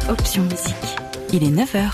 Option Musique. Il est 9h.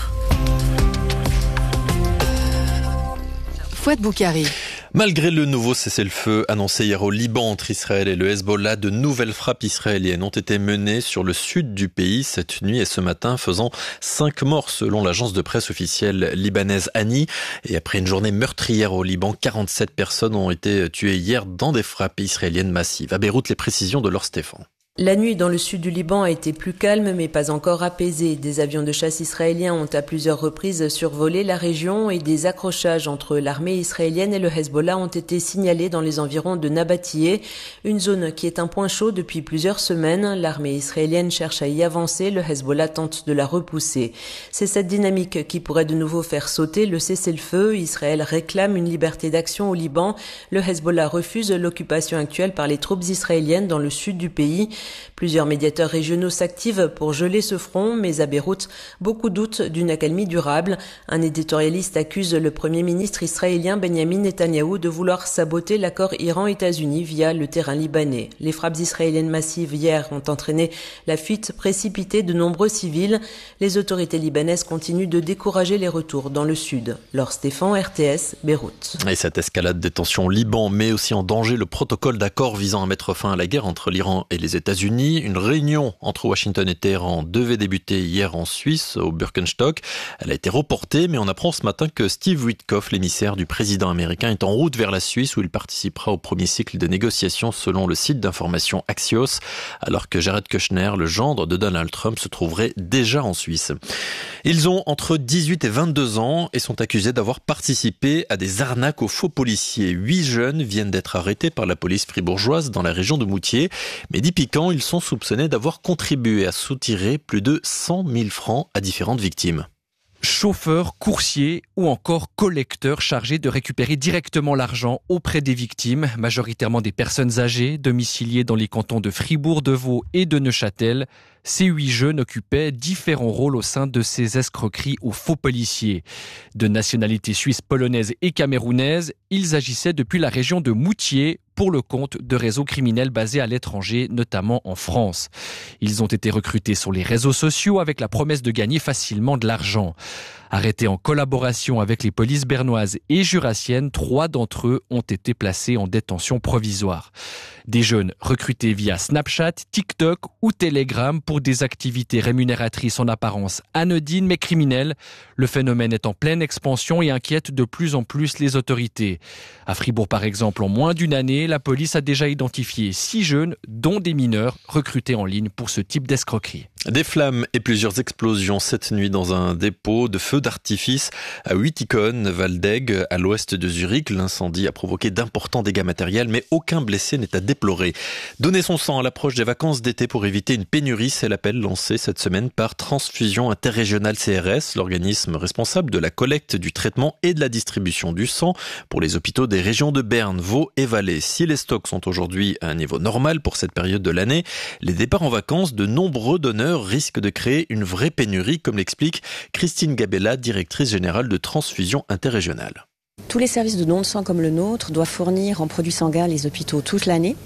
Fouad Boukari. Malgré le nouveau cessez-le-feu annoncé hier au Liban entre Israël et le Hezbollah, de nouvelles frappes israéliennes ont été menées sur le sud du pays cette nuit et ce matin, faisant 5 morts selon l'agence de presse officielle libanaise Ani. Et après une journée meurtrière au Liban, 47 personnes ont été tuées hier dans des frappes israéliennes massives. À Beyrouth, les précisions de Laure Stéphane. La nuit dans le sud du Liban a été plus calme mais pas encore apaisée. Des avions de chasse israéliens ont à plusieurs reprises survolé la région et des accrochages entre l'armée israélienne et le Hezbollah ont été signalés dans les environs de Nabatiyeh, une zone qui est un point chaud depuis plusieurs semaines. L'armée israélienne cherche à y avancer, le Hezbollah tente de la repousser. C'est cette dynamique qui pourrait de nouveau faire sauter le cessez-le-feu. Israël réclame une liberté d'action au Liban. Le Hezbollah refuse l'occupation actuelle par les troupes israéliennes dans le sud du pays. Plusieurs médiateurs régionaux s'activent pour geler ce front, mais à Beyrouth, beaucoup doutent d'une accalmie durable. Un éditorialiste accuse le Premier ministre israélien Benjamin Netanyahou de vouloir saboter l'accord Iran-États-Unis via le terrain libanais. Les frappes israéliennes massives hier ont entraîné la fuite précipitée de nombreux civils. Les autorités libanaises continuent de décourager les retours dans le sud. Laure Stéphane, RTS, Beyrouth. Et cette escalade des tensions au Liban met aussi en danger le protocole d'accord visant à mettre fin à la guerre entre l'Iran et les États-Unis. Une réunion entre Washington et Téhéran devait débuter hier en Suisse, au Birkenstock. Elle a été reportée, mais on apprend ce matin que Steve Witkoff, l'émissaire du président américain, est en route vers la Suisse où il participera au premier cycle de négociations selon le site d'information Axios, alors que Jared Kushner, le gendre de Donald Trump, se trouverait déjà en Suisse. Ils ont entre 18 et 22 ans et sont accusés d'avoir participé à des arnaques aux faux policiers. 8 jeunes viennent d'être arrêtés par la police fribourgeoise dans la région de Moutier. Mais dit piquant, ils sont soupçonnés d'avoir contribué à soutirer plus de 100 000 francs à différentes victimes. Chauffeurs, coursiers ou encore collecteurs chargés de récupérer directement l'argent auprès des victimes, majoritairement des personnes âgées, domiciliées dans les cantons de Fribourg, de Vaud et de Neuchâtel. Ces 8 jeunes occupaient différents rôles au sein de ces escroqueries aux faux policiers. De nationalité suisse, polonaise et camerounaise, ils agissaient depuis la région de Moutier pour le compte de réseaux criminels basés à l'étranger, notamment en France. Ils ont été recrutés sur les réseaux sociaux avec la promesse de gagner facilement de l'argent. Arrêtés en collaboration avec les polices bernoises et jurassiennes, 3 d'entre eux ont été placés en détention provisoire. Des jeunes recrutés via Snapchat, TikTok ou Telegram pour des activités rémunératrices en apparence anodines mais criminelles. Le phénomène est en pleine expansion et inquiète de plus en plus les autorités. À Fribourg par exemple, en moins d'une année, la police a déjà identifié 6 jeunes, dont des mineurs, recrutés en ligne pour ce type d'escroquerie. Des flammes et plusieurs explosions cette nuit dans un dépôt de feux d'artifice à Uitikon, Waldegg, à l'ouest de Zurich. L'incendie a provoqué d'importants dégâts matériels, mais aucun blessé n'est à déplorer. Donner son sang à l'approche des vacances d'été pour éviter une pénurie, c'est l'appel lancé cette semaine par Transfusion Interrégionale CRS, l'organisme responsable de la collecte, du traitement et de la distribution du sang pour les hôpitaux des régions de Berne, Vaud et Valais. Si les stocks sont aujourd'hui à un niveau normal pour cette période de l'année, les départs en vacances de nombreux donneurs risquent de créer une vraie pénurie, comme l'explique Christine Gabella, directrice générale de Transfusion Interrégionale. Tous les services de don de sang comme le nôtre doivent fournir en produits sanguins les hôpitaux toute l'année.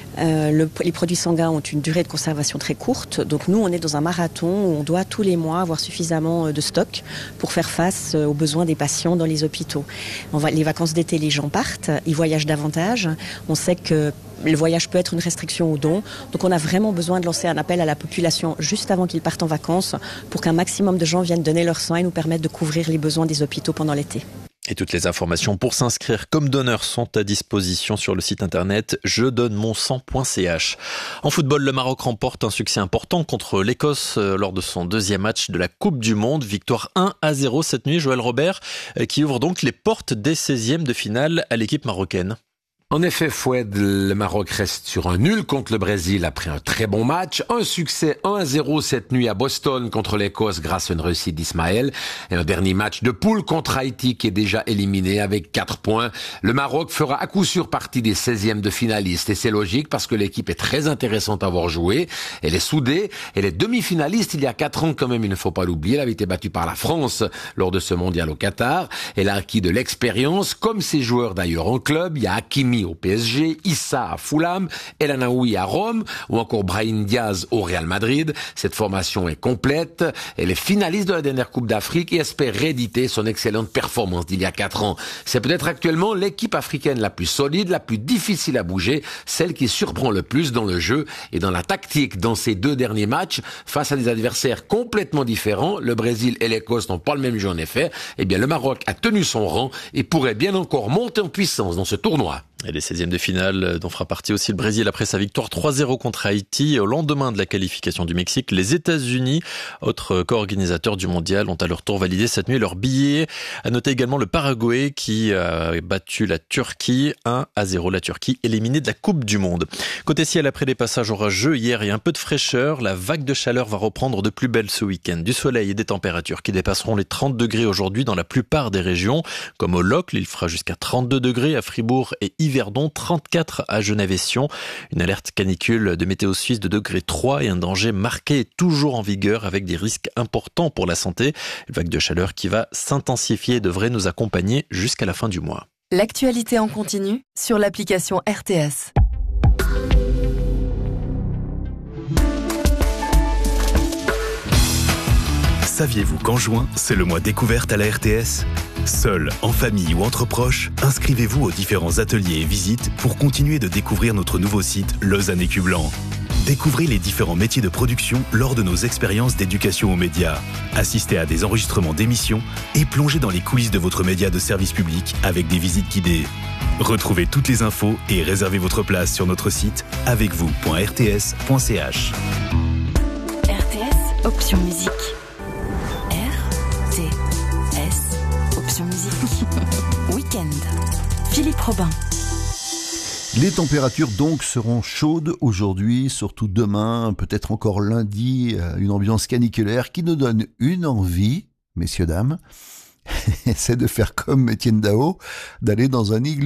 Les produits sanguins ont une durée de conservation très courte, donc nous on est dans un marathon où on doit tous les mois avoir suffisamment de stock pour faire face aux besoins des patients dans les hôpitaux. Les vacances d'été, les gens partent, ils voyagent davantage, on sait que le voyage peut être une restriction au don, donc on a vraiment besoin de lancer un appel à la population juste avant qu'ils partent en vacances pour qu'un maximum de gens viennent donner leur sang et nous permettent de couvrir les besoins des hôpitaux pendant l'été. Et toutes les informations pour s'inscrire comme donneur sont à disposition sur le site internet jedonnemonsang.ch. En football, le Maroc remporte un succès important contre l'Écosse lors de son deuxième match de la Coupe du Monde. Victoire 1-0 cette nuit, Joël Robert, qui ouvre donc les portes des 16e de finale à l'équipe marocaine. En effet, Fouad, le Maroc reste sur un nul contre le Brésil après un très bon match. Un succès 1-0 cette nuit à Boston contre l'Écosse grâce à une réussite d'Ismaël. Et un dernier match de poule contre Haïti qui est déjà éliminé avec 4 points. Le Maroc fera à coup sûr partie des 16e de finalistes. Et c'est logique parce que l'équipe est très intéressante à voir jouer. Elle est soudée. Elle est demi-finaliste il y a 4 ans quand même, il ne faut pas l'oublier. Elle avait été battue par la France lors de ce mondial au Qatar. Elle a acquis de l'expérience, comme ses joueurs d'ailleurs en club. Il y a Hakimi Hakimi au PSG, Issa à Fulham, El Anaoui à Rome ou encore Brahim Diaz au Real Madrid. Cette formation est complète. Elle est finaliste de la dernière Coupe d'Afrique et espère rééditer son excellente performance d'il y a 4 ans. C'est peut-être actuellement l'équipe africaine la plus solide, la plus difficile à bouger, celle qui surprend le plus dans le jeu et dans la tactique. Dans ces 2 derniers matchs, face à des adversaires complètement différents, le Brésil et l'Écosse n'ont pas le même jeu en effet, eh bien le Maroc a tenu son rang et pourrait bien encore monter en puissance dans ce tournoi. Et les 16e de finale dont fera partie aussi le Brésil après sa victoire 3-0 contre Haïti. Au lendemain de la qualification du Mexique, les États-Unis, autres co-organisateurs du mondial, ont à leur tour validé cette nuit leur billet. À noter également le Paraguay qui a battu la Turquie 1-0. La Turquie éliminée de la Coupe du Monde. Côté ciel, après des passages orageux hier et un peu de fraîcheur, la vague de chaleur va reprendre de plus belle ce week-end. Du soleil et des températures qui dépasseront les 30 degrés aujourd'hui dans la plupart des régions. Comme au Locle, il fera jusqu'à 32 degrés à Fribourg et Yverdon, 34 à Genève-et-Sion. Une alerte canicule de météo suisse de degré 3 et un danger marqué est toujours en vigueur avec des risques importants pour la santé. Une vague de chaleur qui va s'intensifier et devrait nous accompagner jusqu'à la fin du mois. L'actualité en continu sur l'application RTS. Saviez-vous qu'en juin, c'est le mois découverte à la RTS ? Seul, en famille ou entre proches, inscrivez-vous aux différents ateliers et visites pour continuer de découvrir notre nouveau site Lausanne Écu Blanc. Découvrez les différents métiers de production lors de nos expériences d'éducation aux médias. Assistez à des enregistrements d'émissions et plongez dans les coulisses de votre média de service public avec des visites guidées. Retrouvez toutes les infos et réservez votre place sur notre site avecvous.rts.ch. RTS, option musique. RTS, option musique. Week-end. Philippe Robin. Les températures donc seront chaudes aujourd'hui, surtout demain, peut-être encore lundi, une ambiance caniculaire qui nous donne une envie, messieurs, dames, c'est de faire comme Étienne Dao, d'aller dans un igloo.